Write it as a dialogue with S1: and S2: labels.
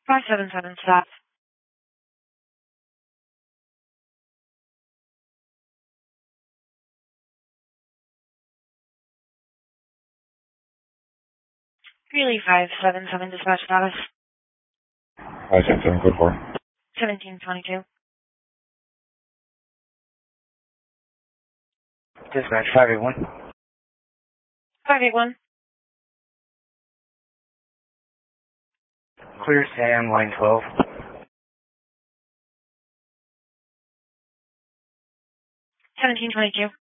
S1: 577 stop. Greeley 577 dispatch status.
S2: 577, code 4.
S1: 1722.
S3: Dispatch 581.
S1: 581.
S3: Clear Sam, line 12.
S1: 1722.